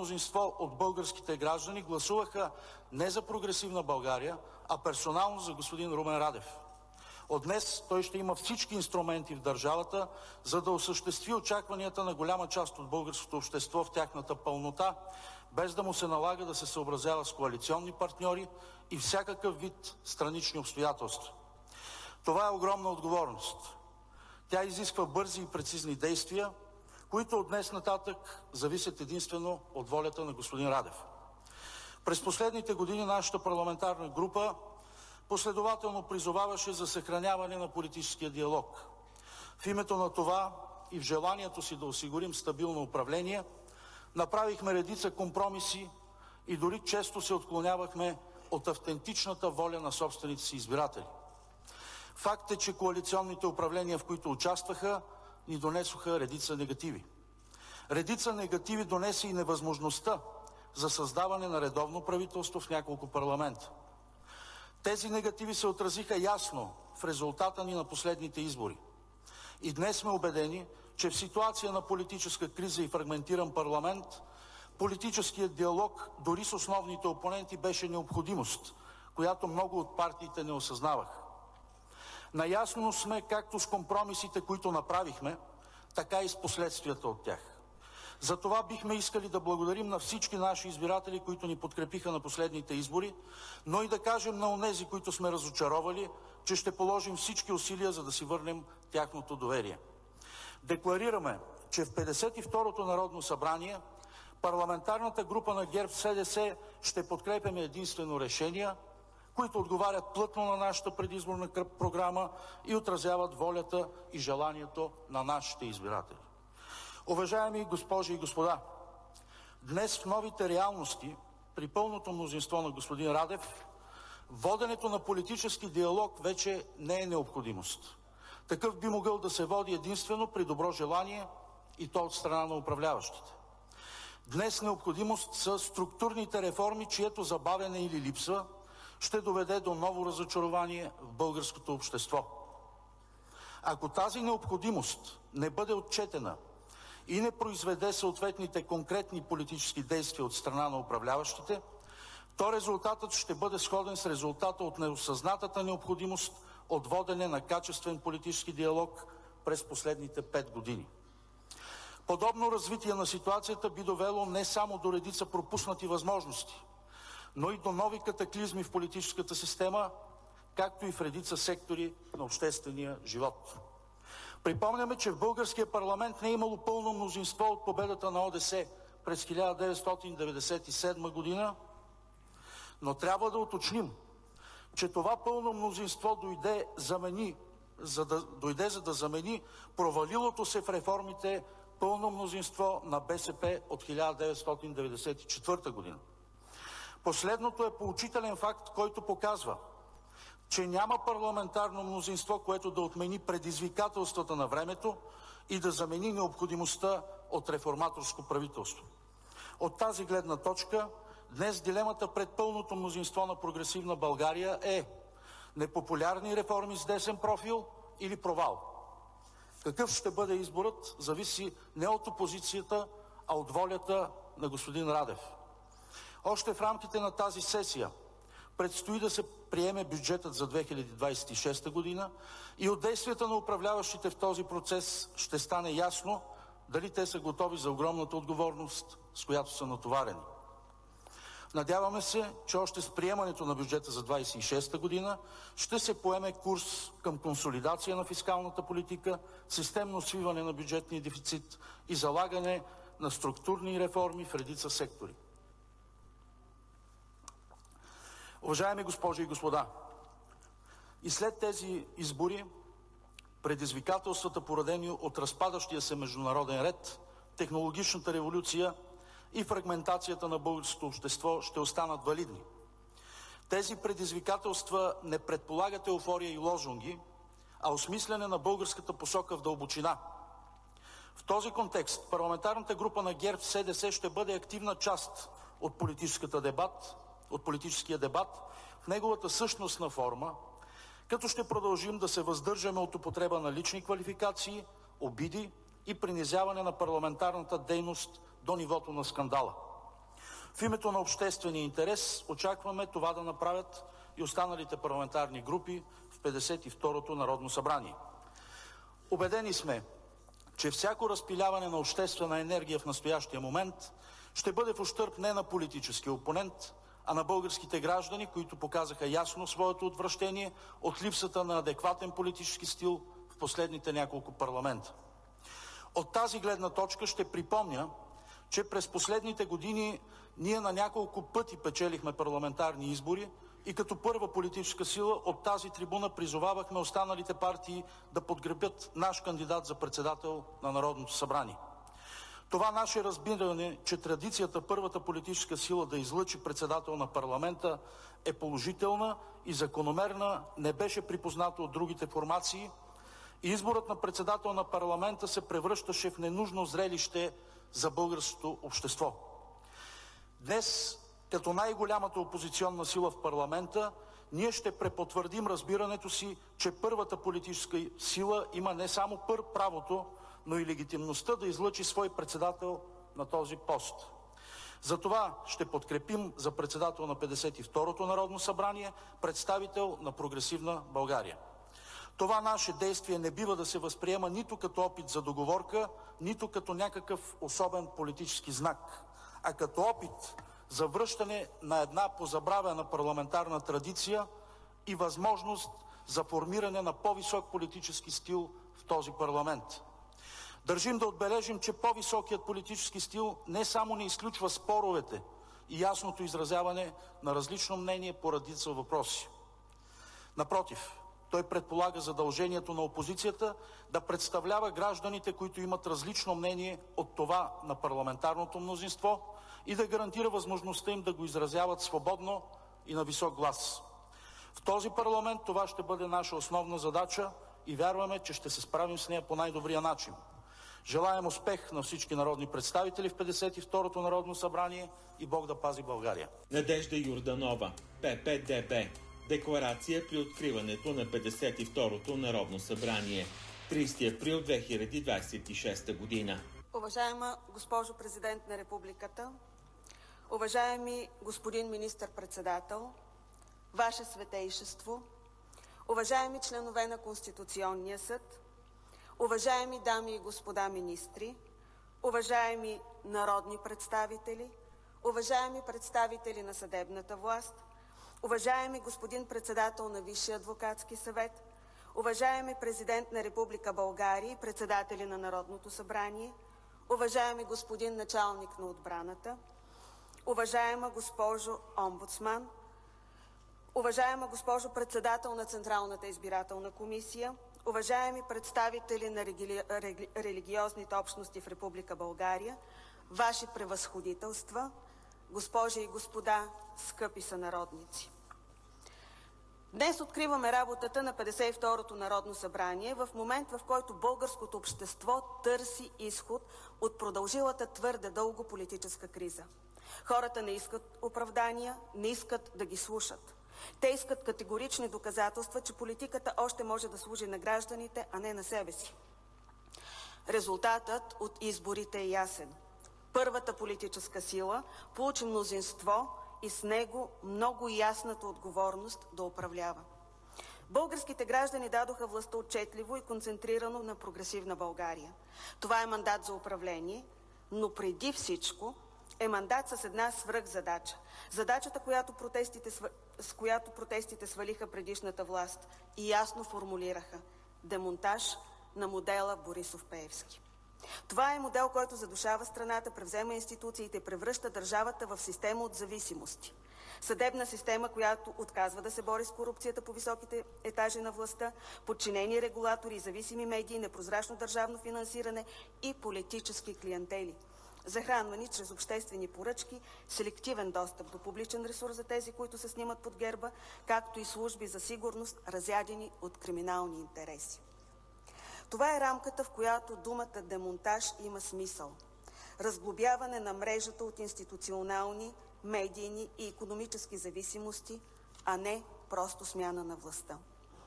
мнозинство от българските граждани гласуваха не за Прогресивна България, а персонално за господин Румен Радев. От днес той ще има всички инструменти в държавата, за да осъществи очакванията на голяма част от българското общество в тяхната пълнота, без да му се налага да се съобразява с коалиционни партньори и всякакъв вид странични обстоятелства. Това е огромна отговорност. Тя изисква бързи и прецизни действия, които от днес нататък зависят единствено от волята на господин Радев. През последните години нашата парламентарна група последователно призоваваше за съхраняване на политическия диалог. В името на това и в желанието си да осигурим стабилно управление, направихме редица компромиси и дори често се отклонявахме от автентичната воля на собствените си избиратели. Факт е, че коалиционните управления, в които участваха, ни донесоха редица негативи. Редица негативи донесе и невъзможността за създаване на редовно правителство в няколко парламента. Тези негативи се отразиха ясно в резултата ни на последните избори. И днес сме убедени, че в ситуация на политическа криза и фрагментиран парламент, политическият диалог дори с основните опоненти беше необходимост, която много от партиите не осъзнаваха. Наясно сме както с компромисите, които направихме, така и с последствията от тях. Затова бихме искали да благодарим на всички наши избиратели, които ни подкрепиха на последните избори, но и да кажем на онези, които сме разочаровали, че ще положим всички усилия, за да си върнем тяхното доверие. Декларираме, че в 52-то Народно събрание парламентарната група на ГЕРБ-СДС ще подкрепяме единствено решения, които отговарят плътно на нашата предизборна програма и отразяват волята и желанието на нашите избиратели. Уважаеми госпожи и господа, днес в новите реалности, при пълното мнозинство на господин Радев, воденето на политически диалог вече не е необходимост. Такъв би могъл да се води единствено при добро желание и то от страна на управляващите. Днес необходимост са структурните реформи, чието забавяне или липса ще доведе до ново разочарование в българското общество. Ако тази необходимост не бъде отчетена и не произведе съответните конкретни политически действия от страна на управляващите, то резултатът ще бъде сходен с резултата от неосъзнатата необходимост от водене на качествен политически диалог през последните 5 години. Подобно развитие на ситуацията би довело не само до редица пропуснати възможности, но и до нови катаклизми в политическата система, както и в редица сектори на обществения живот. Припомняме, че в българския парламент не е имало пълно мнозинство от победата на ОДС през 1997 година, но трябва да уточним, че това пълно мнозинство дойде за да замени провалилото се в реформите пълно мнозинство на БСП от 1994 година. Последното е поучителен факт, който показва, че няма парламентарно мнозинство, което да отмени предизвикателствата на времето и да замени необходимостта от реформаторско правителство. От тази гледна точка, днес дилемата пред пълното мнозинство на Прогресивна България е непопулярни реформи с десен профил или провал. Какъв ще бъде изборът, зависи не от опозицията, а от волята на господин Радев. Още в рамките на тази сесия предстои да се приеме бюджетът за 2026 година и от действията на управляващите в този процес ще стане ясно дали те са готови за огромната отговорност, с която са натоварени. Надяваме се, че още с приемането на бюджета за 2026 година ще се поеме курс към консолидация на фискалната политика, системно свиване на бюджетния дефицит и залагане на структурни реформи в редица сектори. Уважаеми госпожи и господа, и след тези избори предизвикателствата, породени от разпадащия се международен ред, технологичната революция и фрагментацията на българското общество ще останат валидни. Тези предизвикателства не предполагат еуфория и лозунги, а осмисляне на българската посока в дълбочина. В този контекст парламентарната група на ГЕРБ-СДС ще бъде активна част от политическия дебат в неговата същностна форма, като ще продължим да се въздържаме от употреба на лични квалификации, обиди и принизяване на парламентарната дейност до нивото на скандала. В името на обществения интерес очакваме това да направят и останалите парламентарни групи в 52-то Народно събрание. Убедени сме, че всяко разпиляване на обществена енергия в настоящия момент ще бъде в ущърб не на политическия опонент, а на българските граждани, които показаха ясно своето отвращение от липсата на адекватен политически стил в последните няколко парламента. От тази гледна точка ще припомня, че през последните години ние на няколко пъти печелихме парламентарни избори и като първа политическа сила от тази трибуна призовавахме останалите партии да подкрепят наш кандидат за председател на Народното събрание. Това наше разбиране, че традицията първата политическа сила да излъчи председател на парламента е положителна и закономерна, не беше припознато от другите формации и изборът на председател на парламента се превръщаше в ненужно зрелище за българското общество. Днес, като най-голямата опозиционна сила в парламента, ние ще препотвърдим разбирането си, че първата политическа сила има не само правото, но и легитимността да излъчи свой председател на този пост. Затова ще подкрепим за председател на 52-то Народно събрание представител на Прогресивна България. Това наше действие не бива да се възприема нито като опит за договорка, нито като някакъв особен политически знак, а като опит за връщане на една позабравена парламентарна традиция и възможност за формиране на по-висок политически стил в този парламент. Държим да отбележим, че по-високият политически стил не само не изключва споровете и ясното изразяване на различно мнение по редица въпроси. Напротив, той предполага задължението на опозицията да представлява гражданите, които имат различно мнение от това на парламентарното мнозинство и да гарантира възможността им да го изразяват свободно и на висок глас. В този парламент това ще бъде наша основна задача и вярваме, че ще се справим с нея по най-добрия начин. Желаем успех на всички народни представители в 52-то Народно събрание и Бог да пази България. Надежда Йорданова, ППДБ. Декларация при откриването на 52-то Народно събрание. 30 април 2026 година. Уважаема госпожо Президент на Републиката, уважаеми господин министър-председател, Ваше Светейшество, уважаеми членове на Конституционния съд, уважаеми дами и господа министри, уважаеми народни представители, уважаеми представители на съдебната власт, уважаеми господин председател на Висшия адвокатски съвет, уважаеми президент на Република България и председатели на Народното събрание, уважаеми господин началник на отбраната, уважаема госпожо омбудсман, уважаема госпожо председател на Централната избирателна комисия, уважаеми представители на религиозните общности в Република България, Ваши превъзходителства, госпожи и господа, скъпи сънародници! Днес откриваме работата на 52-то Народно събрание в момент, в който българското общество търси изход от продължилата твърде дълго политическа криза. Хората не искат оправдания, не искат да ги слушат. Те искат категорични доказателства, че политиката още може да служи на гражданите, а не на себе си. Резултатът от изборите е ясен. Първата политическа сила получи мнозинство и с него много ясната отговорност да управлява. Българските граждани дадоха властта отчетливо и концентрирано на Прогресивна България. Това е мандат за управление, но преди всичко е мандат с една свръхзадача. Задачата, с която протестите свалиха предишната власт и ясно формулираха – демонтаж на модела Борисов-Пеевски. Това е модел, който задушава страната, превзема институциите и превръща държавата в система от зависимости. Съдебна система, която отказва да се бори с корупцията по високите етажи на властта, подчинени регулатори, зависими медии, непрозрачно държавно финансиране и политически клиентели. Захранвани чрез обществени поръчки, селективен достъп до публичен ресурс за тези, които се снимат под герба, както и служби за сигурност, разядени от криминални интереси. Това е рамката, в която думата демонтаж има смисъл. Разглобяване на мрежата от институционални, медийни и икономически зависимости, а не просто смяна на властта.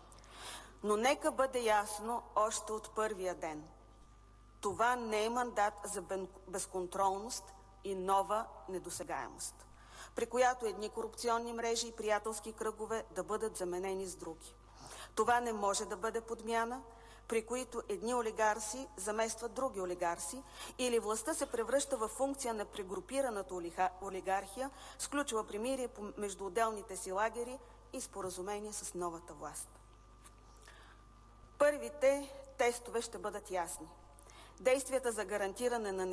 Но нека бъде ясно още от първия ден. Това не е мандат за безконтролност и нова недосегаемост, при която едни корупционни мрежи и приятелски кръгове да бъдат заменени с други. Това не може да бъде подмяна, при които едни олигарси заместват други олигарси или властта се превръща в функция на прегрупираната олигархия, сключва примирие между отделните си лагери и споразумение с новата власт. Първите тестове ще бъдат ясни. Действията за гарантиране на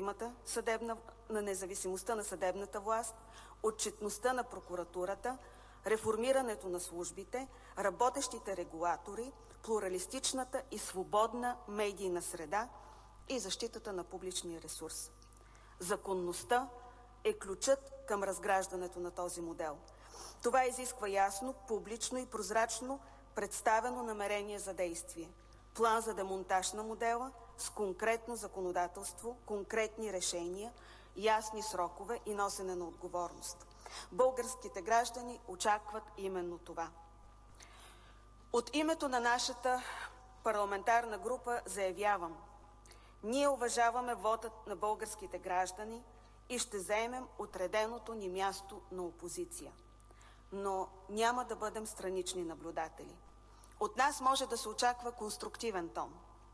независимостта на съдебната власт, отчетността на прокуратурата, реформирането на службите, работещите регулатори, плуралистичната и свободна медийна среда и защитата на публичния ресурс. Законността е ключът към разграждането на този модел. Това изисква ясно, публично и прозрачно представено намерение за действие, план за демонтаж на модела с конкретно законодателство, конкретни решения, ясни срокове и носене на отговорност. Българските граждани очакват именно това. От името на нашата парламентарна група заявявам: ние уважаваме вотът на българските граждани и ще заемем отреденото ни място на опозиция. Но няма да бъдем странични наблюдатели. От нас може да се очаква конструктивен тон,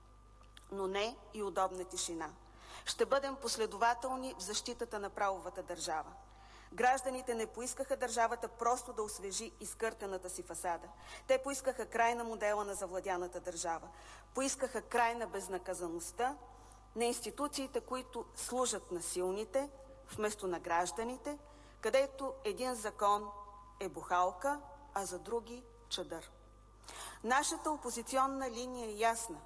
но не и удобна тишина. Ще бъдем последователни в защитата на правовата държава. Гражданите не поискаха държавата просто да освежи изкъртената си фасада. Те поискаха край на модела на завладяната държава. Поискаха край на безнаказаността, на институциите, които служат на силните, вместо на гражданите, където един закон е бухалка, а за други чадър. Нашата опозиционна линия е ясна.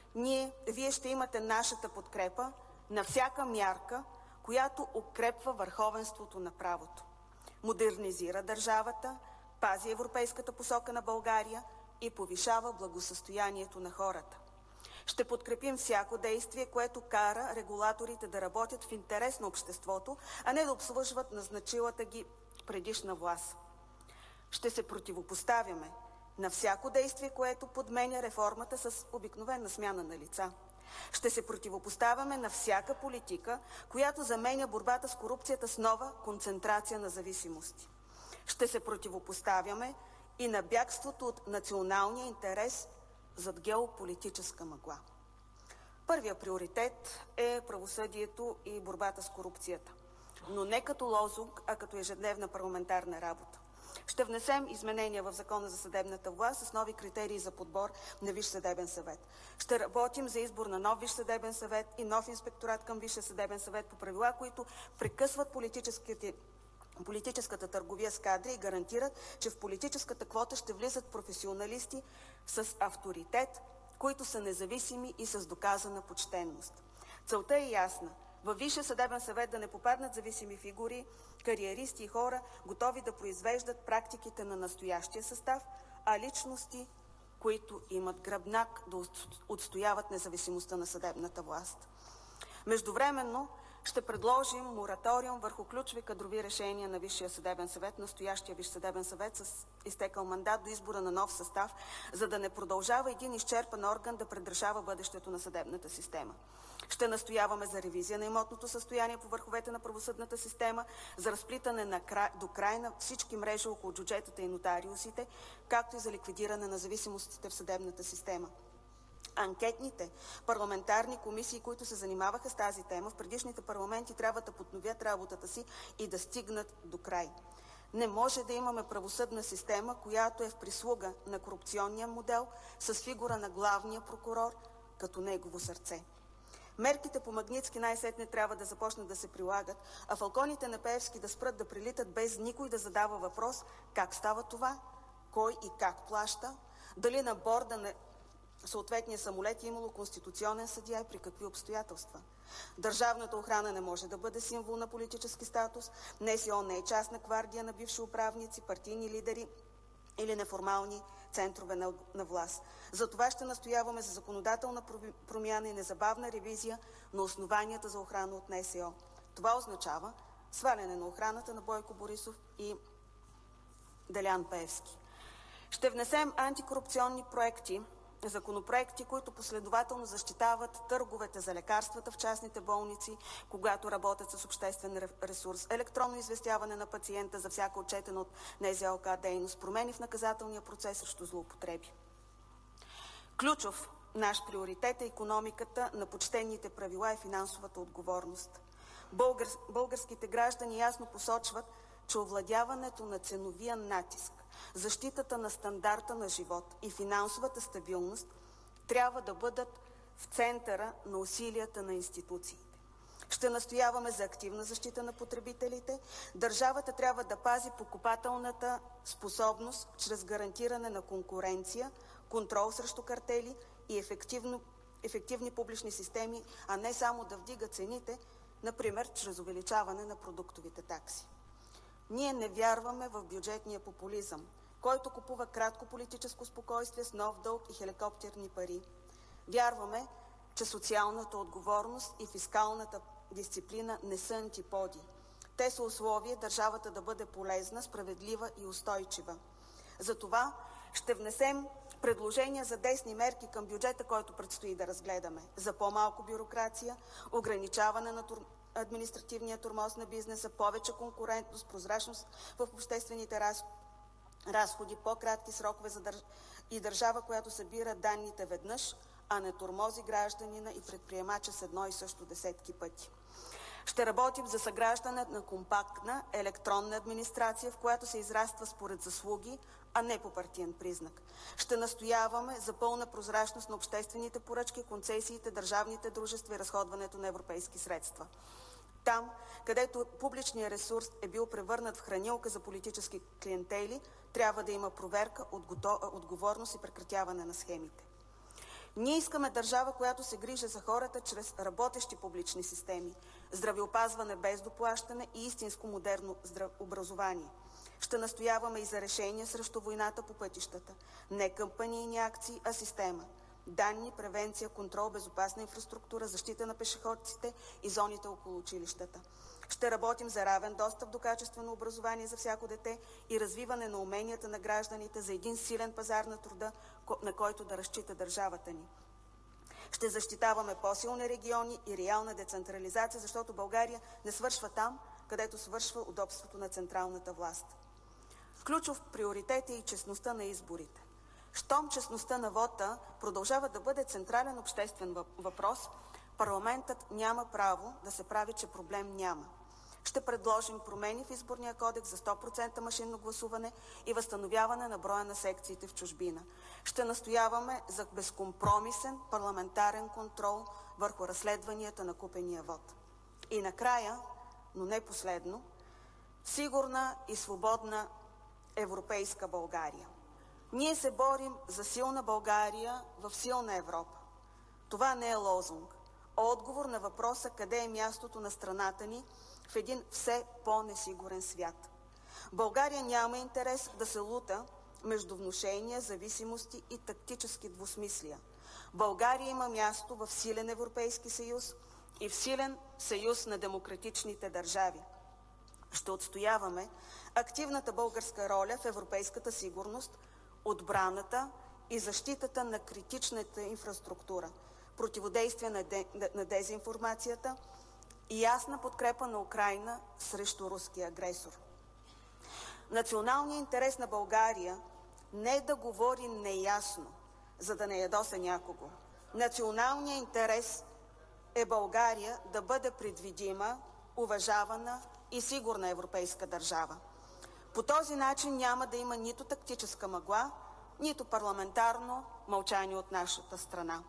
Вие ще имате нашата подкрепа на всяка мярка, която укрепва върховенството на правото, модернизира държавата, пази европейската посока на България и повишава благосъстоянието на хората. Ще подкрепим всяко действие, което кара регулаторите да работят в интерес на обществото, а не да обслужват назначилата ги предишна власт. Ще се противопоставяме на всяко действие, което подменя реформата с обикновена смяна на лица. Ще се противопоставяме на всяка политика, която заменя борбата с корупцията с нова концентрация на зависимости. Ще се противопоставяме и на бягството от националния интерес зад геополитическа мъгла. Първият приоритет е правосъдието и борбата с корупцията, но не като лозунг, а като ежедневна парламентарна работа. Ще внесем изменения в Закона за съдебната власт с нови критерии за подбор на Висш съдебен съвет. Ще работим за избор на нов Висш съдебен съвет и нов инспекторат към Висшия съдебен съвет по правила, които прекъсват политическата търговия с кадри и гарантират, че в политическата квота ще влизат професионалисти с авторитет, които са независими и с доказана почтенност. Целта е ясна. Във Висшия съдебен съвет да не попаднат зависими фигури, кариеристи и хора, готови да произвеждат практиките на настоящия състав, а личности, които имат гръбнак да отстояват независимостта на съдебната власт. Междувременно ще предложим мораториум върху ключови кадрови решения на Висшия съдебен съвет, настоящия Висш съдебен съвет с изтекал мандат до избора на нов състав, за да не продължава един изчерпан орган да предрешава бъдещето на съдебната система. Ще настояваме за ревизия на имотното състояние по върховете на правосъдната система, за разплитане до край на всички мрежи около джуджетата и нотариусите, както и за ликвидиране на зависимостите в съдебната система. Анкетните парламентарни комисии, които се занимаваха с тази тема в предишните парламенти, трябва да подновят работата си и да стигнат до край. Не може да имаме правосъдна система, която е в прислуга на корупционния модел с фигура на главния прокурор като негово сърце. Мерките по Магнитски най-сетне трябва да започнат да се прилагат, а фалконите на Пеевски да спрат да прилитат без никой да задава въпрос как става това, кой и как плаща, дали на борда на съответния самолет е имало конституционен съдия и при какви обстоятелства. Държавната охрана не може да бъде символ на политически статус, НСО не е частна гвардия на бивши управници, партийни лидери или неформални центрове на власт. Затова ще настояваме за законодателна промяна и незабавна ревизия на основанията за охрана от НСО. Това означава сваляне на охраната на Бойко Борисов и Делян Пеевски. Ще внесем антикорупционни проекти законопроекти, които последователно защитават търговете за лекарствата в частните болници, когато работят с обществен ресурс, електронно известяване на пациента за всяка отчетена от НЗОК дейност, промени в наказателния процес срещу злоупотреби. Ключов наш приоритет е икономиката на почтените правила и финансовата отговорност. Българските граждани ясно посочват, че овладяването на ценовия натиск, защитата на стандарта на живот и финансовата стабилност трябва да бъдат в центъра на усилията на институциите. Ще настояваме за активна защита на потребителите. Държавата трябва да пази покупателната способност чрез гарантиране на конкуренция, контрол срещу картели и ефективни публични системи, а не само да вдига цените, например, чрез увеличаване на продуктовите такси. Ние не вярваме в бюджетния популизъм, който купува кратко политическо спокойствие с нов дълг и хеликоптерни пари. Вярваме, че социалната отговорност и фискалната дисциплина не са антиподи. Те са условия държавата да бъде полезна, справедлива и устойчива. Затова ще внесем предложения за десни мерки към бюджета, който предстои да разгледаме. За по-малко бюрокрация, ограничаване на административния тормоз на бизнеса, повече конкурентност, прозрачност в обществените разходи, по-кратки срокове и държава, която събира данните веднъж, а не тормози гражданина и предприемача с едно и също десетки пъти. Ще работим за съграждане на компактна електронна администрация, в която се израства според заслуги, а не по партиен признак. Ще настояваме за пълна прозрачност на обществените поръчки, концесиите, държавните дружества и разходването на европейски средства. Там, където публичният ресурс е бил превърнат в хранилка за политически клиентели, трябва да има проверка, отговорност и прекратяване на схемите. Ние искаме държава, която се грижи за хората чрез работещи публични системи, здравеопазване без доплащане и истинско модерно образование. Ще настояваме и за решения срещу войната по пътищата. Не кампанийни акции, а система. Данни, превенция, контрол, безопасна инфраструктура, защита на пешеходците и зоните около училищата. Ще работим за равен достъп до качествено образование за всяко дете и развиване на уменията на гражданите за един силен пазар на труда, на който да разчита държавата ни. Ще защитаваме по-силни региони и реална децентрализация, защото България не свършва там, където свършва удобството на централната власт. Ключов приоритет е и честността на изборите. Щом честността на вота продължава да бъде централен обществен въпрос, парламентът няма право да се прави, че проблем няма. Ще предложим промени в изборния кодекс за 100% машинно гласуване и възстановяване на броя на секциите в чужбина. Ще настояваме за безкомпромисен парламентарен контрол върху разследванията на купения вод. И накрая, но не последно, сигурна и свободна европейска България. Ние се борим за силна България в силна Европа. Това не е лозунг. Отговор на въпроса къде е мястото на страната ни в един все по-несигурен свят. България няма интерес да се лута между внушения, зависимости и тактически двусмислия. България има място в силен Европейски съюз и в силен съюз на демократичните държави. Ще отстояваме активната българска роля в европейската сигурност, отбраната и защитата на критичната инфраструктура, противодействие на дезинформацията и ясна подкрепа на Украйна срещу руския агресор. Националният интерес на България не е да говори неясно, за да не ядоса някого. Националният интерес е България да бъде предвидима, уважавана и сигурна европейска държава. По този начин няма да има нито тактическа мъгла, нито парламентарно мълчание от нашата страна.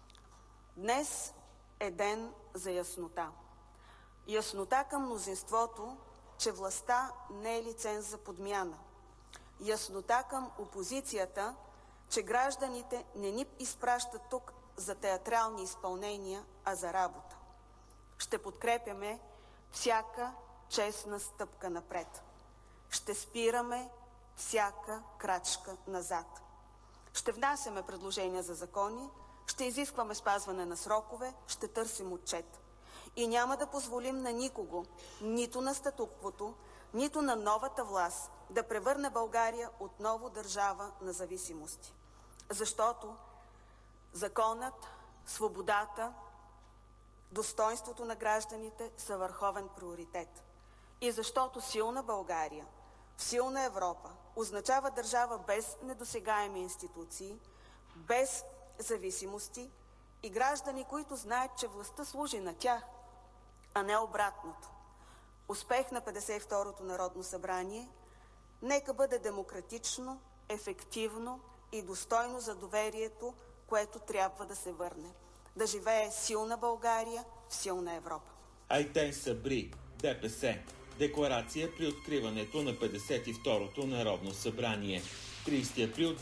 Днес е ден за яснота. Яснота към мнозинството, че властта не е лиценз за подмяна. Яснота към опозицията, че гражданите не ни изпращат тук за театрални изпълнения, а за работа. Ще подкрепяме всяка честна стъпка напред. Ще спираме всяка крачка назад. Ще внасяме предложения за закони, ще изискваме спазване на срокове, ще търсим отчет. И няма да позволим на никого, нито на статуквото, нито на новата власт, да превърне България отново държава на зависимости. Защото Законът, свободата, достоинството на гражданите са върховен приоритет. И защото силна България в силна Европа означава държава без недосегаеми институции, без зависимости и граждани, които знаят, че властта служи на тях, а не обратното. Успех на 52-то Народно събрание нека бъде демократично, ефективно и достойно за доверието, което трябва да се върне. Да живее силна България в силна Европа. Айтен Сабри, ДПС. Декларация при откриването на 52-то Народно събрание. 30 април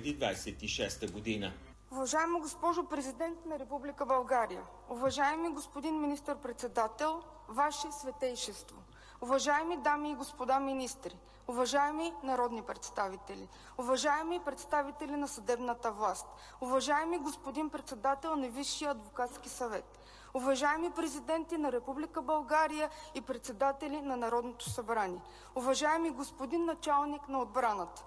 2026 година. Уважаема госпожо Президент на Република България, уважаеми господин министър-председател, Ваше Светейшество, уважаеми дами и господа министри, уважаеми народни представители, уважаеми представители на съдебната власт, уважаеми господин председател на Висшия адвокатски съвет, уважаеми президенти на Република България и председатели на Народното събрание, уважаеми господин началник на отбраната,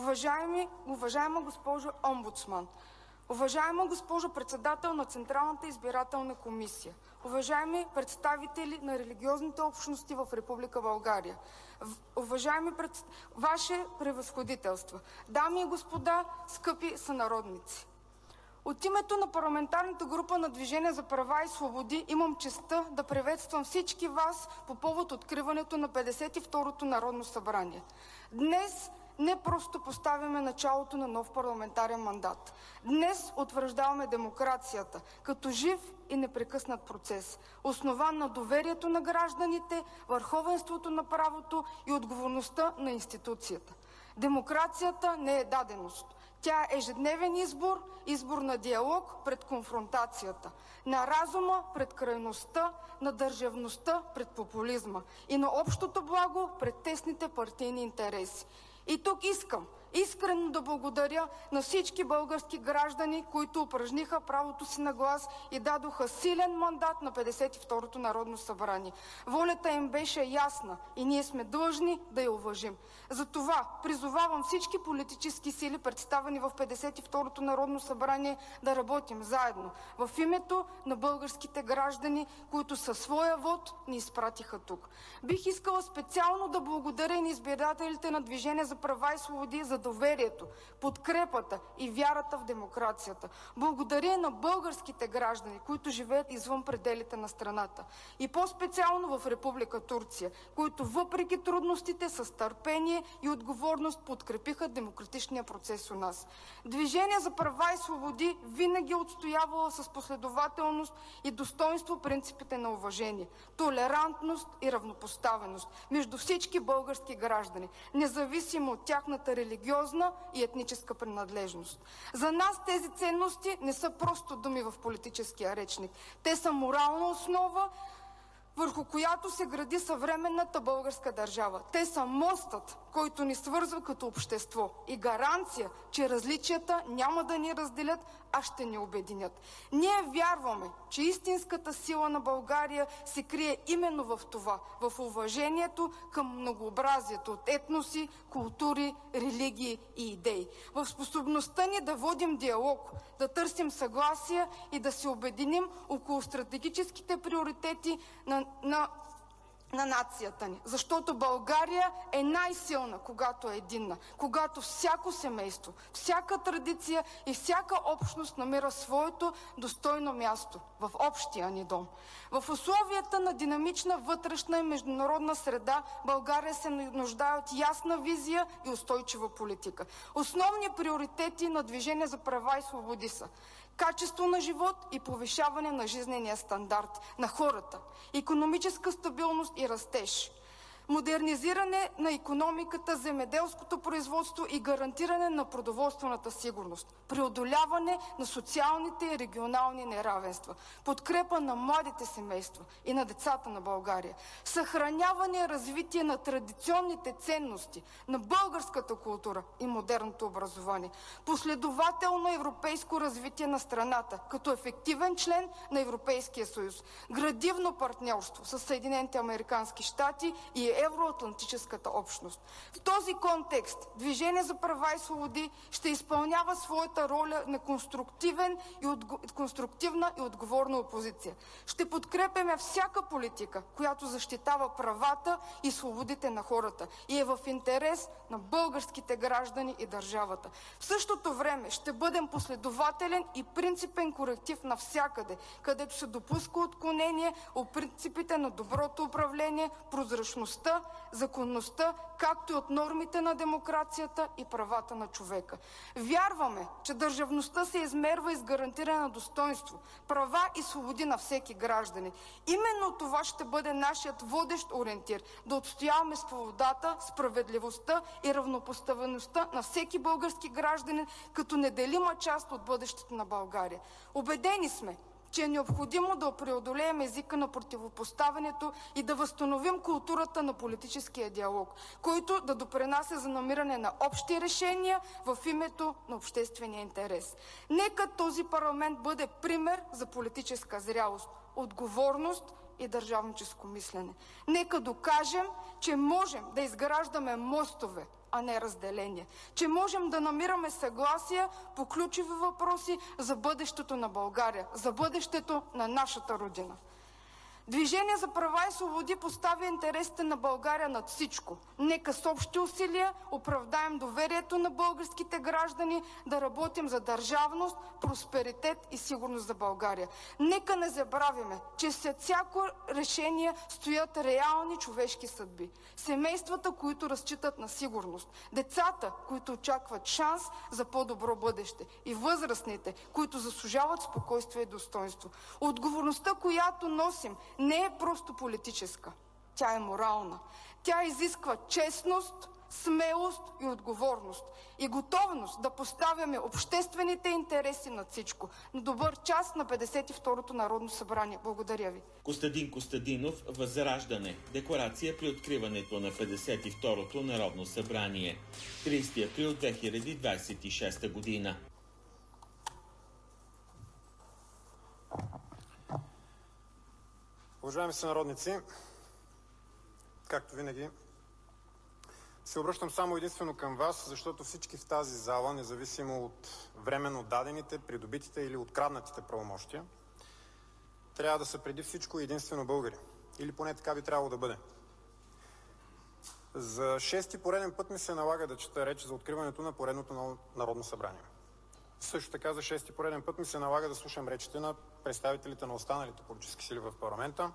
уважаема госпожо омбудсман, уважаема госпожо председател на Централната избирателна комисия, уважаеми представители на религиозните общности в Република България, уважаеми Ваше превъзходителство, дами и господа, скъпи сънародници! От името на парламентарната група на Движение за права и свободи имам честта да приветствам всички вас по повод откриването на 52-то Народно събрание. Днес не просто поставяме началото на нов парламентарен мандат. Днес утвърждаваме демокрацията като жив и непрекъснат процес, основан на доверието на гражданите, върховенството на правото и отговорността на институцията. Демокрацията не е даденост. Тя е ежедневен избор, избор на диалог пред конфронтацията, на разума пред крайността, на държавността пред популизма и на общото благо пред тесните партийни интереси. И тук искам искрено да благодаря на всички български граждани, които упражниха правото си на глас и дадоха силен мандат на 52-то Народно събрание. Волята им беше ясна и ние сме длъжни да я уважим. Затова призовавам всички политически сили, представени в 52-то Народно събрание, да работим заедно в името на българските граждани, които със своя вод ни изпратиха тук. Бих искала специално да благодаря на избирателите на Движение за права и свободи за доверието, подкрепата и вярата в демокрацията. Благодаря на българските граждани, които живеят извън пределите на страната. И по-специално в Република Турция, които въпреки трудностите с търпение и отговорност подкрепиха демократичния процес у нас. Движение за права и свободи винаги отстоявала с последователност и достоинство принципите на уважение, толерантност и равнопоставеност между всички български граждани, независимо от тяхната религиозна и етническа принадлежност. За нас тези ценности не са просто думи в политическия речник. Те са морална основа, върху която се гради съвременната българска държава. Те са мостът, който ни свързва като общество и гаранция, че различията няма да ни разделят, а ще ни обединят. Ние вярваме, че истинската сила на България се крие именно в това, в уважението към многообразието от етноси, култури, религии и идеи. В способността ни да водим диалог, да търсим съгласие и да се обединим около стратегическите приоритети на нацията ни. Защото България е най-силна, когато е единна, когато всяко семейство, всяка традиция и всяка общност намира своето достойно място в общия ни дом. В условията на динамична вътрешна и международна среда България се нуждае от ясна визия и устойчива политика. Основни приоритети на Движение за права и свободи са качество на живот и повишаване на жизнения стандарт на хората, икономическа стабилност и растеж, модернизиране на икономиката, земеделското производство и гарантиране на продоволствената сигурност, преодоляване на социалните и регионални неравенства, подкрепа на младите семейства и на децата на България, съхраняване и развитие на традиционните ценности на българската култура и модерното образование, последователно европейско развитие на страната като ефективен член на Европейския съюз, градивно партньорство с Съединените американски щати и евроатлантическата общност. В този контекст Движение за права и свободи ще изпълнява своята роля на конструктивна и отговорна опозиция. Ще подкрепяме всяка политика, която защитава правата и свободите на хората и е в интерес на българските граждани и държавата. В същото време ще бъдем последователен и принципен коректив навсякъде, където се допуска отклонение от принципите на доброто управление, прозрачността, законността, както и от нормите на демокрацията и правата на човека. Вярваме, че държавността се измерва и с гарантиране на достоинство, права и свободи на всеки гражданин. Именно това ще бъде нашият водещ ориентир – да отстояваме свободата, справедливостта и равнопоставеността на всеки български гражданин като неделима част от бъдещето на България. Убедени сме, че е необходимо да преодолеем езика на противопоставянето и да възстановим културата на политическия диалог, който да допринася за намиране на общи решения в името на обществения интерес. Нека този парламент бъде пример за политическа зрялост, отговорност и държавническо мислене. Нека докажем, че можем да изграждаме мостове, а не разделение. Че можем да намираме съгласие по ключови въпроси за бъдещето на България, за бъдещето на нашата родина. Движение за права и свободи поставя интересите на България над всичко. Нека с общи усилия оправдаем доверието на българските граждани да работим за държавност, просперитет и сигурност за България. Нека не забравяме, че след всяко решение стоят реални човешки съдби. Семействата, които разчитат на сигурност. Децата, които очакват шанс за по-добро бъдеще. И възрастните, които заслужават спокойствие и достоинство. Отговорността, която носим, не е просто политическа. Тя е морална. Тя изисква честност, смелост и отговорност. И готовност да поставяме обществените интереси над всичко. На добър час на 52-то Народно събрание. Благодаря ви. Костадин Костадинов, Възраждане. Декларация при откриването на 52-то Народно събрание. 30 април 2026 година. Уважаеми сънародници, както винаги, се обръщам само единствено към вас, защото всички в тази зала, независимо от временно дадените, придобитите или откраднатите правомощия, трябва да са преди всичко единствено българи. Или поне така би трябвало да бъде. За шести пореден път ми се налага да чета реч за откриването на поредното Народно събрание. Също така за шести пореден път ми се налага да слушам речите на представителите на останалите политически сили в парламента.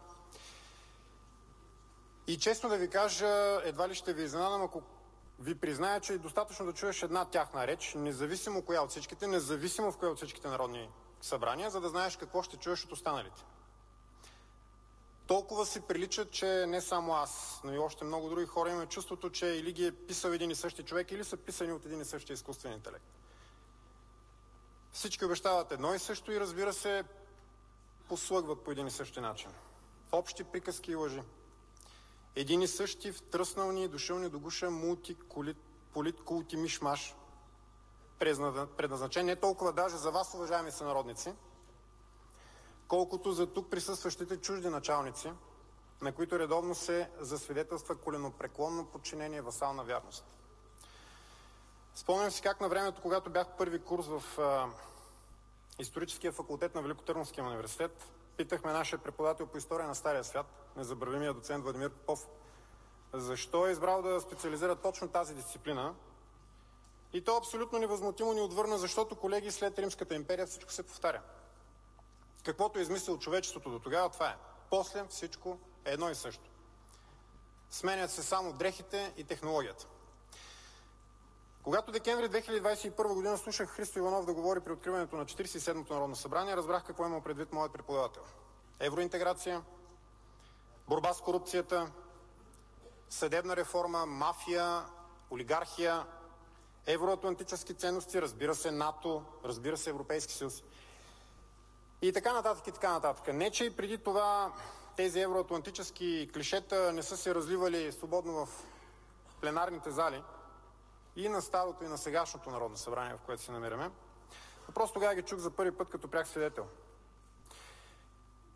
И честно да ви кажа, едва ли ще ви изненадам, ако ви призная, че е достатъчно да чуеш една тяхна реч, независимо коя от всичките, независимо в коя от всичките народни събрания, за да знаеш какво ще чуеш от останалите. Толкова си приличат, че не само аз, но и още много други хора имаме чувството, че или ги е писал един и същи човек, или са писани от един и същи изкуствен интелект. Всички обещават едно и също и, разбира се, послъгват по един и същи начин. Общи приказки и лъжи. Един и същи втръснални и душевни до гуша политкулти мишмаш, предназначен не толкова даже за вас, уважаеми сънародници, колкото за тук присъстващите чужди началници, на които редовно се засвидетелства коленопреклонно подчинение и васална вярност. Спомням си как на времето, когато бях първи курс в историческия факултет на Великотърновския университет, питахме нашия преподавател по история на Стария свят, незабравимия доцент Владимир Попов, защо е избрал да специализира точно тази дисциплина. И то абсолютно невъзмутимо ни отвърна, защото, колеги, след Римската империя всичко се повтаря. Каквото е измислил човечеството до тогава, това е. После всичко е едно и също. Сменят се само дрехите и технологията. Когато декември 2021 година слушах Христо Иванов да говори при откриването на 47-то Народно събрание, разбрах какво има предвид моят преподавател. Евроинтеграция, борба с корупцията, съдебна реформа, мафия, олигархия, евроатлантически ценности, разбира се НАТО, разбира се Европейски съюз. И така нататък, и така нататък. Не, че и преди това тези евроатлантически клишета не са се разливали свободно в пленарните зали и на старото, и на сегашното Народно събрание, в което се намираме. Но просто тогава ги чух за първи път като пряк свидетел.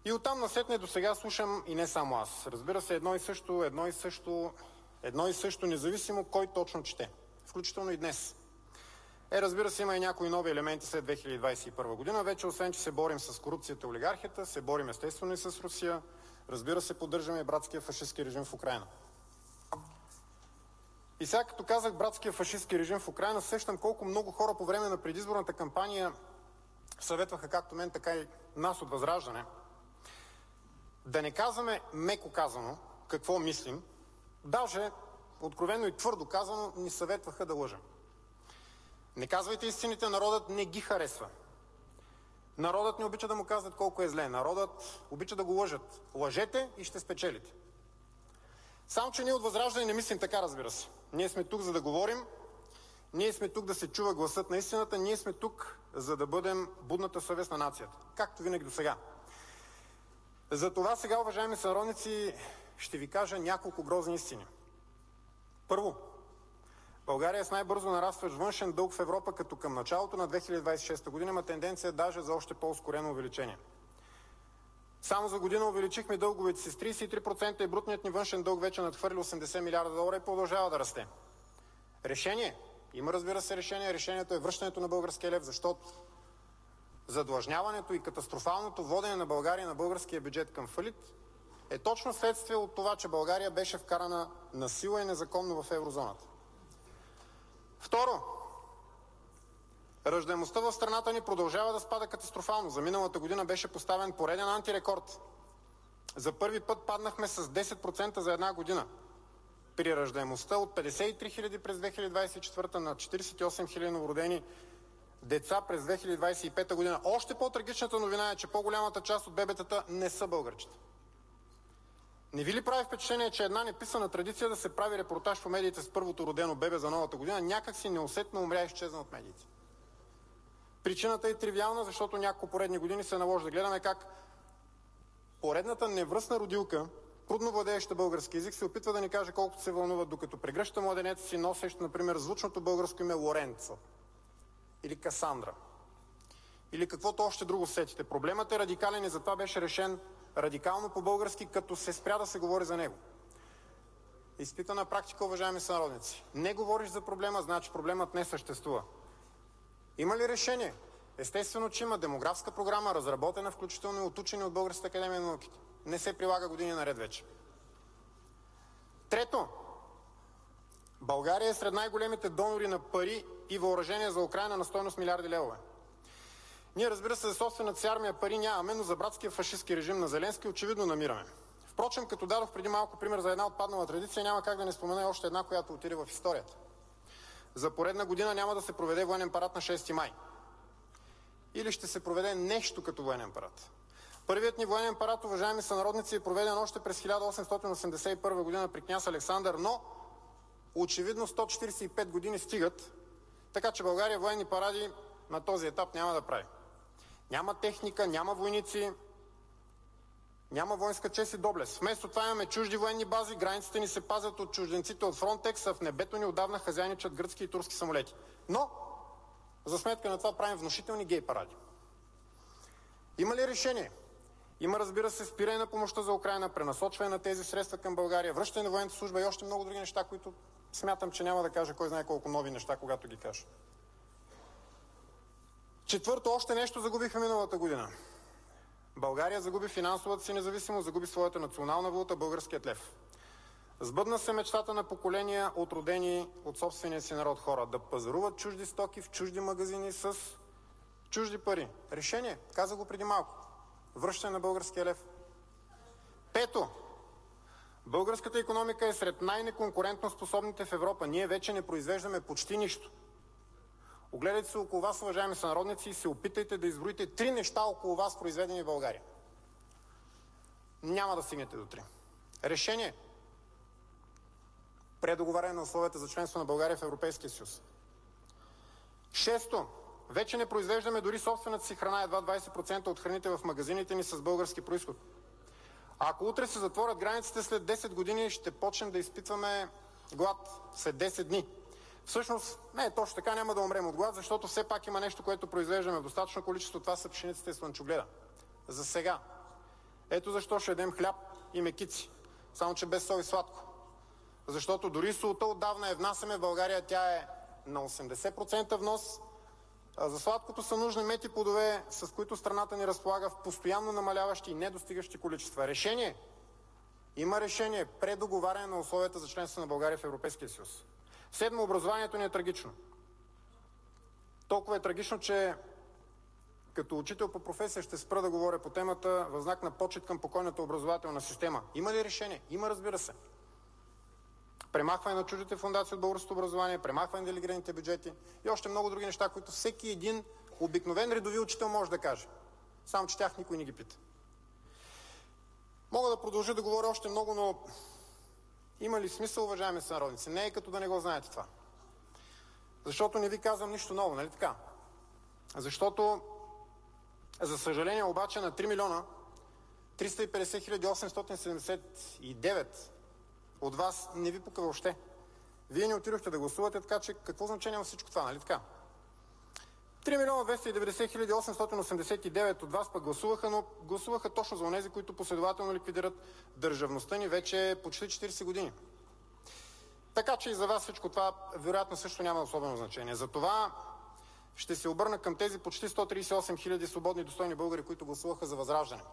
И оттам насетне до сега слушам, и не само аз, разбира се, едно и също, независимо кой точно чете, включително и днес. Разбира се, има и някои нови елементи след 2021 година. Вече освен, че се борим с корупцията и олигархията, се борим естествено и с Русия. Разбира се, поддържаме и братския фашистски режим в Украйна. И сега като казах братския фашистски режим в Украйна, сещам колко много хора по време на предизборната кампания съветваха както мен, така и нас от ВЪЗРАЖДАНЕ да не казваме меко казано какво мислим, даже откровено и твърдо казано ни съветваха да лъжем. Не казвайте истините, народът не ги харесва. Народът не обича да му казват колко е зле. Народът обича да го лъжат. Лъжете и ще спечелите. Само че ние от ВЪЗРАЖДАНЕ не мислим така, разбира се. Ние сме тук, за да говорим. Ние сме тук да се чува гласът на истината. Ние сме тук, за да бъдем будната съвест на нацията. Както винаги досега. Затова сега, уважаеми сънародници, ще ви кажа няколко грозни истини. Първо, България е с най-бързо нарастващ външен дълг в Европа, като към началото на 2026 година има тенденция даже за още по-ускорено увеличение. Само за година увеличихме дълговете си с 33% и брутният ни външен дълг вече надхвърли 80 милиарда долара и продължава да расте. Решение? Има, разбира се, решение. Решението е връщането на българския лев, защото задлъжняването и катастрофалното водене на България и на българския бюджет към фалит е точно следствие от това, че България беше вкарана насила и незаконно в еврозоната. Второ, раждаемостта в страната ни продължава да спада катастрофално. За миналата година беше поставен пореден антирекорд. За първи път паднахме с 10% за една година. При раждаемостта от 53 хиляди през 2024 на 48 хиляди новородени деца през 2025 година. Още по-трагичната новина е, че по-голямата част от бебетата не са българчета. Не ви ли прави впечатление, че една неписана традиция да се прави репортаж по медиите с първото родено бебе за новата година някак си неусетно умря и изчезна от медиите? Причината е тривиална, защото няколко поредни години се наложи да гледаме как поредната невръстна родилка, трудно владееща български език, се опитва да ни каже колкото се вълнуват, докато прегръща младенеца си, носещ, например, звучното българско име Лоренцо или Касандра или каквото още друго сетите. Проблемът е радикален и затова беше решен радикално по-български, като се спря да се говори за него. Изпитана практика, уважаеми сънародници. Не говориш за проблема, значи проблемът не съществува. Има ли решение? Естествено, че има демографска програма, разработена включително и от учени от Българската академия на науките. Не се прилага години наред вече. Трето, България е сред най-големите донори на пари и въоръжения за Украйна на стойност милиарди левове. Ние, разбира се, за собствената си армия пари нямаме, но за братския фашистски режим на Зеленски очевидно намираме. Впрочем, като дадох преди малко пример за една отпаднала традиция, няма как да не спомена още една, която отиде в историята. За поредна година няма да се проведе военен парад на 6 май. Или ще се проведе нещо като военен парад. Първият ни военен парад, уважаеми сънародници, е проведен още през 1881 година при княз Александър, но очевидно 145 години стигат, така че България военни паради на този етап няма да прави. Няма техника, няма войници, няма воинска чест и доблест. Вместо това имаме чужди военни бази, границите ни се пазят от чужденците от Фронтекс, а в небето ни отдавна хазяйничат гръцки и турски самолети. Но за сметка на това правим внушителни гей паради. Има ли решение? Има, разбира се, спиране на помощта за Украйна, пренасочване на тези средства към България, връщане на военната служба и още много други неща, които смятам, че няма да кажа кой знае колко нови неща, когато ги кажа. Четвърто, още нещо загубихме миналата година. България загуби финансовата си независимост, загуби своята национална валута, българският лев. Сбъдна се мечтата на поколения от родени от собствения си народ хора да пазаруват чужди стоки в чужди магазини с чужди пари. Решение, казах го преди малко. Връщане на българския лев. Пето, българската икономика е сред най-неконкурентно способните в Европа. Ние вече не произвеждаме почти нищо. Огледайте се около вас, уважаеми сънародници, и се опитайте да изброите 3 неща около вас, произведени в България. Няма да стигнете до 3. Решение. Предоговаряне на условията за членство на България в Европейския съюз. Шесто. Вече не произвеждаме дори собствената си храна, едва 20% от храните в магазините ни с български произход. Ако утре се затворят границите, след 10 години ще почнем да изпитваме глад. След 10 дни. Всъщност, не е точно така, няма да умрем от глад, защото все пак има нещо, което произвеждаме в достатъчно количество. Това са пшеницата и слънчогледа. За сега. Ето защо ще ядем хляб и мекици, само че без сол и сладко. Защото дори солта отдавна я внасяме в България, тя е на 80% внос, а за сладкото са нужни мед и плодове, с които страната ни разполага в постоянно намаляващи и недостигащи количества. Решение? Има решение. Предоговаряне на условията за членство на България в Европейския съюз. 7. Образованието ни е трагично. Толкова е трагично, че като учител по професия ще спра да говоря по темата в знак на почит към покойната образователна система. Има ли решение? Има, разбира се. Премахване на чуждите фондации от българското образование, премахване на делегираните бюджети и още много други неща, които всеки един обикновен редови учител може да каже. Само че тях никой не ги пита. Мога да продължа да говоря още много, но има ли смисъл, уважаеми сънародници? Не е като да не го знаете това. Защото не ви казвам нищо ново, нали така? Защото, за съжаление обаче, на 3 милиона 350 хиляди 879 от вас не ви пука въобще. Вие не отидохте да гласувате, така че какво значение има всичко това, нали така? 3 милиона 290 хиляди 889 от вас пък гласуваха, но гласуваха точно за онези, които последователно ликвидират държавността ни вече почти 40 години. Така че и за вас всичко това вероятно също няма особено значение. Затова ще се обърна към тези почти 138 хиляди свободни и достойни българи, които гласуваха за Възраждане.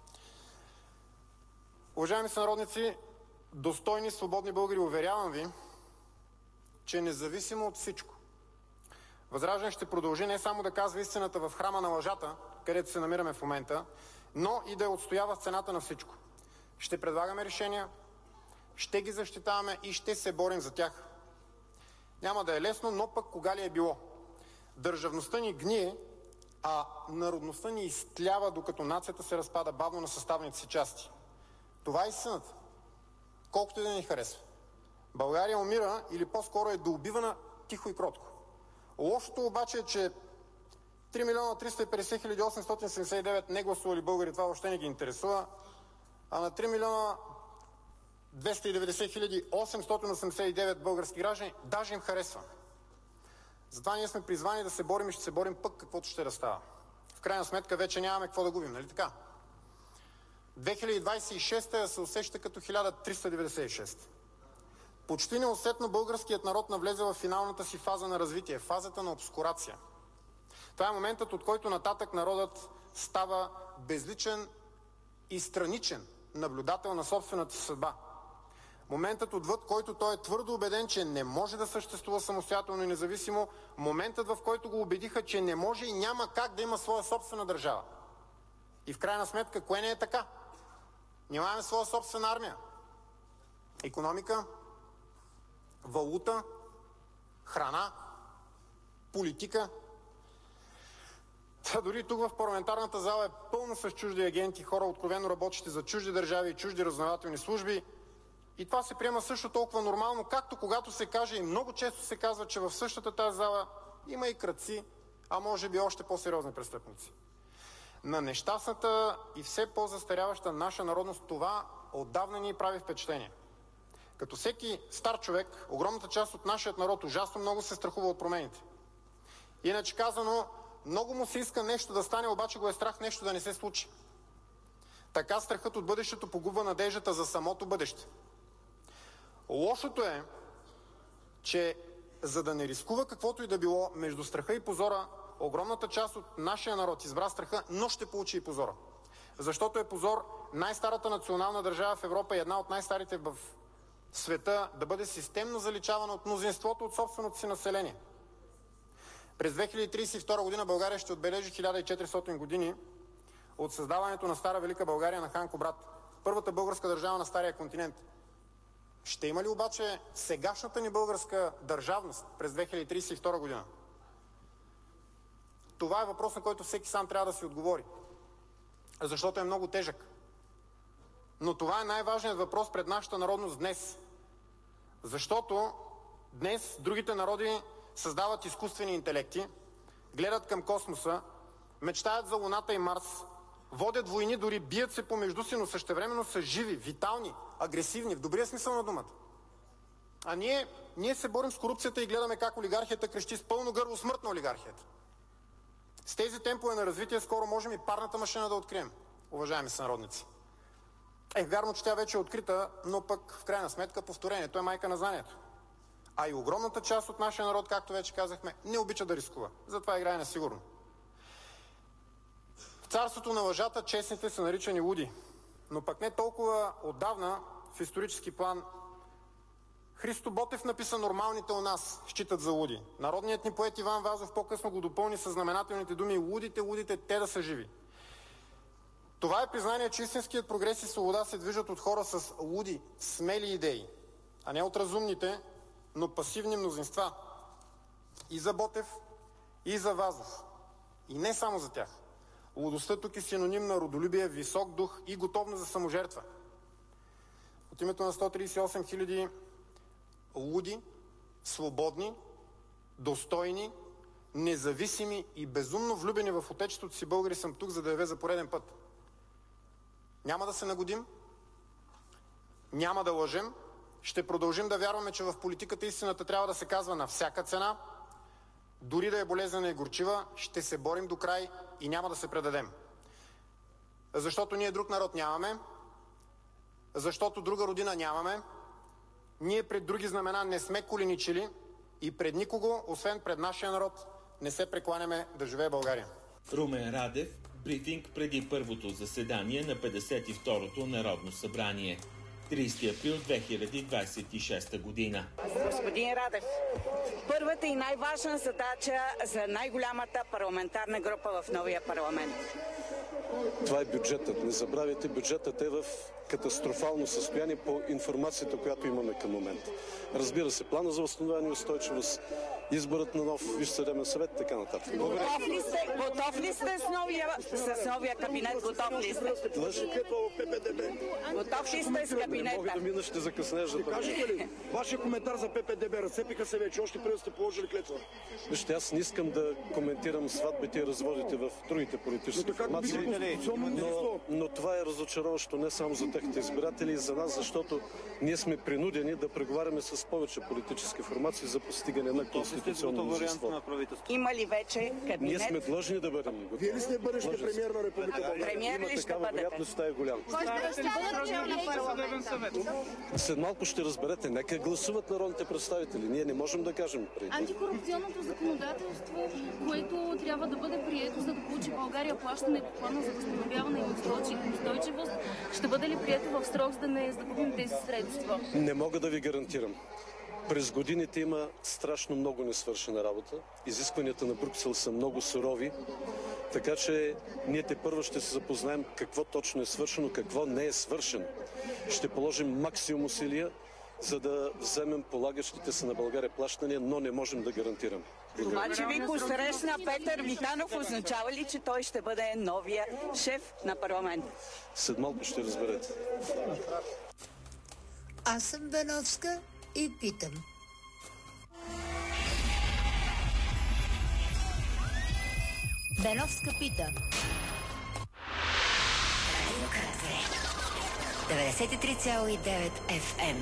Уважаеми сънародници, достойни, свободни българи, уверявам ви, че независимо от всичко, Възраждане ще продължи не само да казва истината в храма на лъжата, където се намираме в момента, но и да я отстоява в цената на всичко. Ще предлагаме решения, ще ги защитаваме и ще се борим за тях. Няма да е лесно, но пък кога ли е било? Държавността ни гние, а народността ни изтлява, докато нацията се разпада бавно на съставните си части. Това е истината. Колкото и да ни харесва. България умира или по-скоро е доубивана тихо и кротко. Лошото обаче е, че 3 милиона 350 хиляди 879 не гласували българи, това въобще не ги интересува, а на 3 милиона 290 хиляди 889 български граждани даже им харесва. Затова ние сме призвани да се борим и ще се борим пък каквото ще разстава. В крайна сметка вече нямаме какво да губим, нали така? 2026 се усеща като 1396. Почти неусетно българският народ навлезе в финалната си фаза на развитие, фазата на обскурация. Това е моментът, от който нататък народът става безличен и страничен наблюдател на собствената си съдба. Моментът, отвъд който той е твърдо убеден, че не може да съществува самостоятелно и независимо. Моментът, в който го убедиха, че не може и няма как да има своя собствена държава. И в крайна сметка, кое не е така? Нямаме своя собствена армия, икономика, валута, храна, политика. Дори тук в парламентарната зала е пълно с чужди агенти, хора откровено работещи за чужди държави и чужди разузнавателни служби. И това се приема също толкова нормално, както когато се каже, и много често се казва, че в същата тази зала има и крадци, а може би още по-сериозни престъпници. На нещастната и все по-застаряваща наша народност това отдавна ни прави впечатление. Като всеки стар човек, огромната част от нашия народ ужасно много се страхува от промените. Иначе казано, много му се иска нещо да стане, обаче го е страх нещо да не се случи. Така страхът от бъдещето погубва надеждата за самото бъдеще. Лошото е, че за да не рискува каквото и да било между страха и позора, огромната част от нашия народ избра страха, но ще получи и позора. Защото е позор най-старата национална държава в Европа и една от най-старите в света да бъде системно заличавана от мнозинството от собственото си население. През 2032 година България ще отбележи 1400 години от създаването на Стара Велика България на хан Кубрат, първата българска държава на Стария континент. Ще има ли обаче сегашната ни българска държавност през 2032 година? Това е въпрос, на който всеки сам трябва да си отговори, защото е много тежък. Но това е най-важният въпрос пред нашата народност днес. Защото днес другите народи създават изкуствени интелекти, гледат към космоса, мечтаят за Луната и Марс, водят войни, дори бият се помежду си, но същевременно са живи, витални, агресивни, в добрия смисъл на думата. А ние се борим с корупцията и гледаме как олигархията крещи с пълно гърло смърт на олигархията. С тези темпове на развитие скоро можем и парната машина да открием, уважаеми сънародници. Вярно, че тя вече е открита, но пък в крайна сметка повторението е майка на знанието. А и огромната част от нашия народ, както вече казахме, не обича да рискува. Затова играе на сигурно. В царството на лъжата честните са наричани луди. Но пък не толкова отдавна, в исторически план, Христо Ботев написа "Нормалните у нас считат за луди". Народният ни поет Иван Вазов по-късно го допълни със знаменателните думи "Лудите, лудите, те да са живи". Това е признание, че истинският прогрес и свобода се движат от хора с луди, смели идеи, а не от разумните, но пасивни мнозинства. И за Ботев, и за Вазов. И не само за тях. Лудостта тук е синоним на родолюбие, висок дух и готовност за саможертва. От името на 138 000 луди, свободни, достойни, независими и безумно влюбени в отечеството си българи съм тук, за да явя за пореден път. Няма да се нагодим, няма да лъжем, ще продължим да вярваме, че в политиката истината трябва да се казва на всяка цена, дори да е болезнена и горчива, ще се борим до край и няма да се предадем. Защото ние друг народ нямаме, защото друга родина нямаме, ние пред други знамена не сме коленичили и пред никого, освен пред нашия народ, не се прекланяме да живее България. Румен Радев, брифинг преди първото заседание на 52-то Народно събрание. 30 април 2026 година. Господин Радев, първата и най-важна задача за най-голямата парламентарна група в новия парламент. Това е бюджетът. Не забравяйте, бюджетът е в катастрофално състояние по информацията, която имаме към момента. Разбира се, плана за възстановяване и устойчивост, изборът на нов Висш съдебен съвет и така нататък. Готов ли сте с новия кабинет? Готов ли сте? Готов ли сте с кабинета? Мога да мина, ще закъснеш да кажете ли вашия коментар за ППДБ? Разцепиха се вече, още преди да сте положили клетва. Вижте, аз не искам да коментирам сватбите и разводите в другите политически формации, но това е разочароващо не само за техните избиратели и за нас, защото ние сме принудени да преговаряме с повече политически формации за постигане на конституционно мнозинство. Има ли вече кабинет? Ние сме длъжни да бъдем готови. Вие ли сте бъдещ премиер на Република България? Премиер ли ще бъдете? Вероятността е голяма. След малко ще разберете. Нека гласуват народните представители. Ние не можем да кажем преди. Антикорупционното законодателство, което трябва да бъде прието, за да получи България плащане по плана за възстановяване и устойчивост, ще бъде ли прието в срок, за да не загубим тези средства? Не мога да ви гарантирам. През годините има страшно много несвършена работа. Изискванията на Брюксел са много сурови, така че ние тепърва ще се запознаем какво точно е свършено, какво не е свършено. Ще положим максимум усилия, за да вземем полагащите се на България плащания, но не можем да гарантирам. Това, че ви посрещна Петър Витанов, означава ли, че той ще бъде новия шеф на парламент? След малко ще разберете. Аз съм Беновска и питам. Беновска пита. 93,9 FM.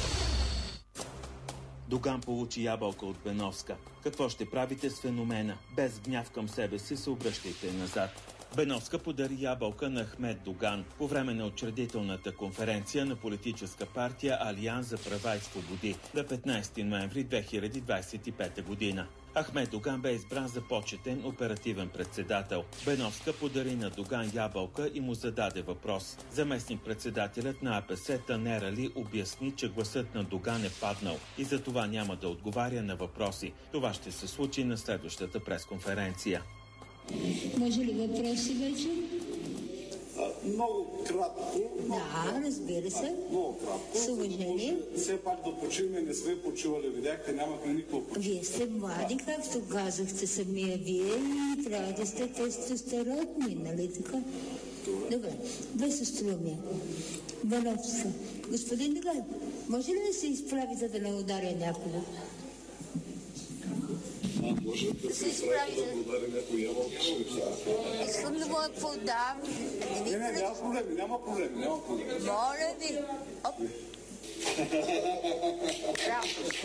Доган получи ябълка от Беновска. Какво ще правите с феномена? Без гняв към себе си се обръщайте назад. Беновска подари ябълка на Ахмед Доган по време на учредителната конференция на политическа партия Алианс за права и свободи на 15 ноември 2025 година. Ахмед Доган бе избран за почетен оперативен председател. Беновска подари на Доган ябълка и му зададе въпрос. Заместник-председателят на АПС Танер Али обясни, че гласът на Доган е паднал и за това няма да отговаря на въпроси. Това ще се случи на следващата пресконференция. Може ли въпроси вече? Много кратко. Да, разбира се. Много кратко. С уважение. Все пак да почиваме, не сме почивали. Видяхте, нямахме никакво почиване. Вие сте млади, както казахте самия вие, и трябва да сте тестостеродни, нали така? Добре, без остроумие. Беновска. Господин Доган, може ли да се изправите да не ударя някого? Може да се изправи да удари някой ябълка. Искам да го подам. Няма проблеми. Моля ви. Оп.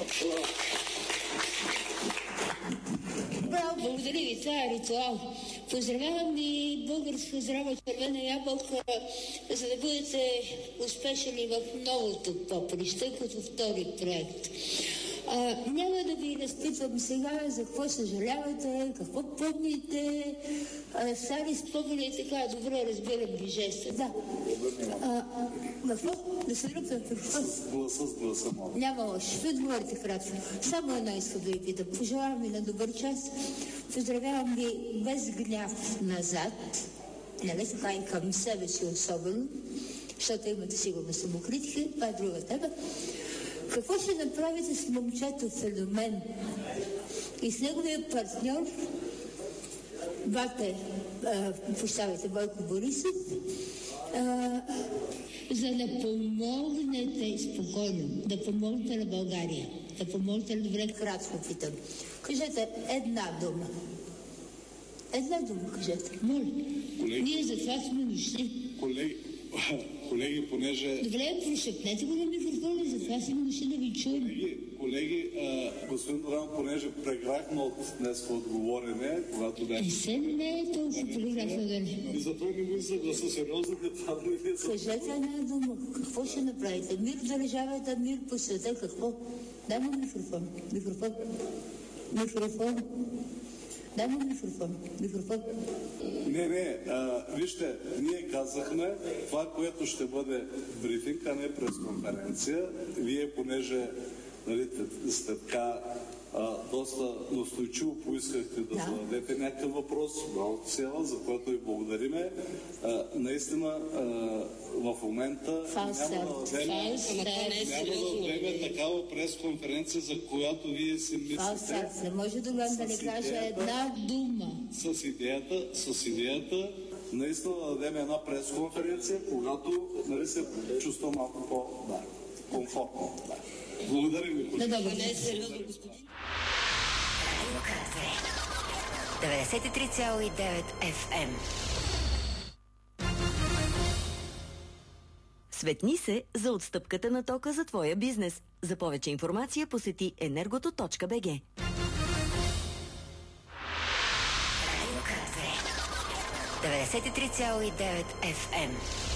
Браво, благодаря ви. Това е ритуал. Поздравявам ви, българска здрава червена ябълка, за да бъдете успешни в новото поприще, като втори проект. Няма да ви разпитвам сега за какво съжалявате, какво помните, стари спомени и така, добре разбирам ви жеста. Да. Какво? Да се ръпна? С гласа, моля. Няма лошо. Ще отговорите кратко. Само едно искам да ви питам. Пожелавам ви на добър час. Поздравявам ви без гняв назад. Нали така и към себе си особено, защото имате сигурно самокритика. Това е друга тема. Какво ще направите с момчето Феномен и с неговия партньор, Бойко Борисов, за да помогнете спокойно, да помогнете на България, да помогнете на добре, кратко питам. Кажете една дума. Една дума кажете. Моля. Ние за това сме дошли. Колеги, понеже... Добре, прошепнете го на микрофона, затова си дошли да ви чуем. Колеги, господин Доран, понеже преграхме от днес отговорене, когато беше... Не е толкова преграхме да не. И затова не му съгласа сериозно, това не е... Кажете една дума. Какво ще направите? Мир в държавата, мир по света, какво? Дай му микрофон. Дай му микрофон. Не, вижте, ние казахме това, което ще бъде брифинг, а не пресконференция. Вие, понеже сте така доста настойчиво поискахте да зададете някакъв въпрос, цела, за което ви благодариме. Наистина, в момента няма да дадем такава пресконференция, за която вие си мислите. Не може да ни каже една дума. С идеята наистина да дадем една пресконференция, когато се чувства малко по-комфортно. Благодарим ви. Не е сериозно, господин. 93,9 FM. Светни се за отстъпката на тока за твоя бизнес. За повече информация посети energoto.bg. FM.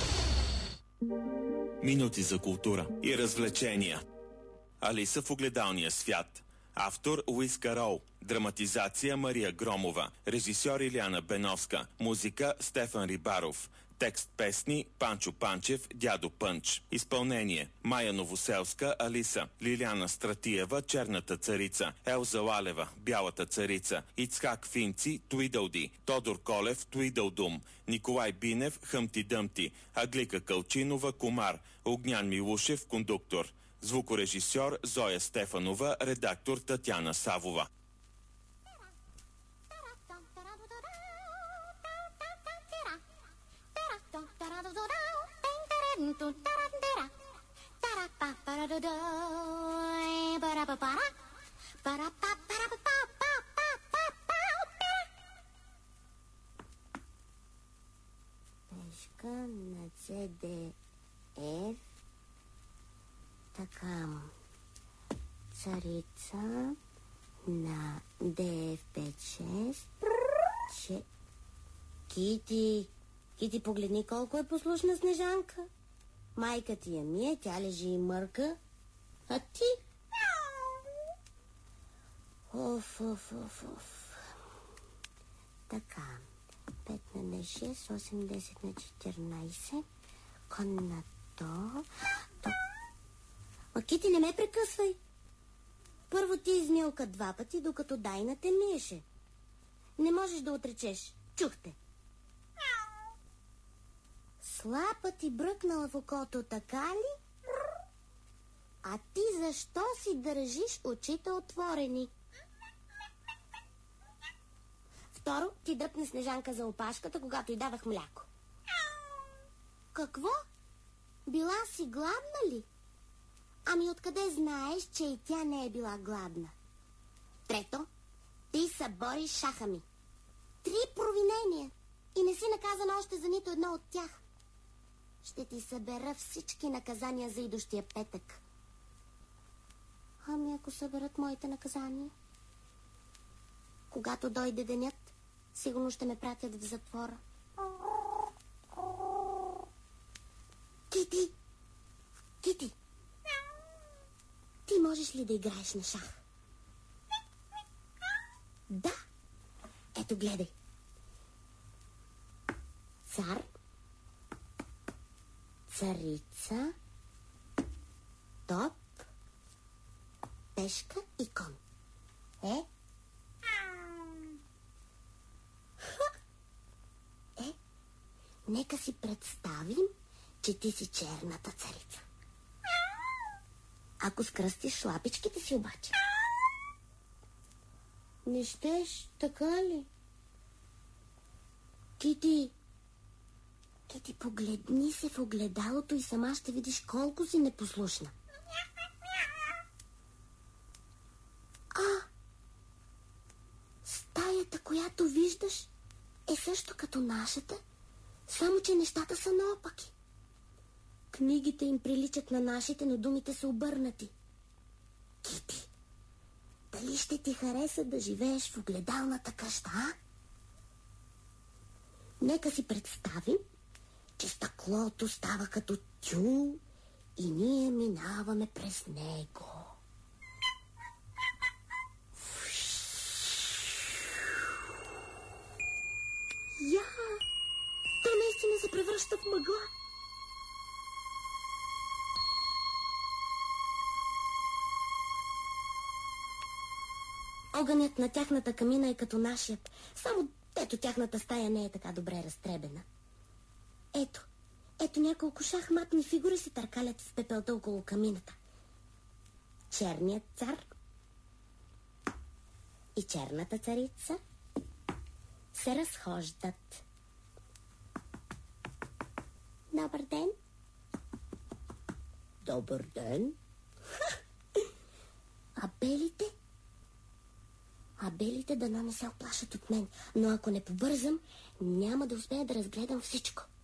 Минути за култура и развлечения. Алиса в огледалния свят. Автор Луис Карол. Драматизация Мария Громова. Режисьор Илияна Беновска. Музика Стефан Рибаров. Текст песни Панчо Панчев, Дядо Пънч. Изпълнение Майя Новоселска, Алиса, Лиляна Стратиева, Черната царица, Елза Лалева, Бялата царица, Ицхак Финци, Туидълди, Тодор Колев, Туидълдум, Николай Бинев, Хъмти Дъмти, Аглика Кълчинова, Комар, Огнян Милушев, кондуктор. Звукорежисьор Зоя Стефанова, редактор Татяна Савова. Пешка на CDF. Така. Царица на DF56. Кити, погледни колко е послушна Снежанка. Майка ти я мие, тя лежи и мърка. А ти? Оф. Така. 5 на 6, 8, 10 на 14. Кон на то. Кити, не ме прекъсвай. Първо ти измилка 2 пъти, докато Дайна те миеше. Не можеш да отречеш. Чухте. Слапа ти бръкнала в окото, така ли? А ти защо си държиш очите отворени? Второ, ти дръпне Снежанка за опашката, когато й давах мляко. Какво? Била си гладна ли? Ами откъде знаеш, че и тя не е била гладна? Трето, ти събориш шаха ми. 3 провинения и не си наказана още за нито едно от тях. Ще ти събера всички наказания за идущия петък. Ами ако съберат моите наказания? Когато дойде денят, Сигурно ще ме пратят в затвора. Кити! Кити! Ти можеш ли да играеш на шах? Да! Ето, гледай. Цар, царица, топ, пешка и кон. Нека си представим, че ти си черната царица. Ако скръстиш лапичките си обаче. Не щеш, така ли? Кити, погледни се в огледалото и сама ще видиш колко си непослушна. Стаята, която виждаш, е също като нашата, само че нещата са наопаки. Книгите им приличат на нашите, но думите са обърнати. Кити, дали ще ти хареса да живееш в огледалната къща, а? Нека си представим, че стъклото става като тюл и ние минаваме през него. То наистина се превръща в мъгла. Огънят на тяхната камина е като нашият, само ето тяхната стая не е така добре разтребена. Ето няколко шахматни фигури се търкалят в пепелта около камината. Черният цар и черната царица се разхождат. Добър ден. Добър ден. А белите дано не се оплашат от мен, но ако не побързам, няма да успея да разгледам всичко.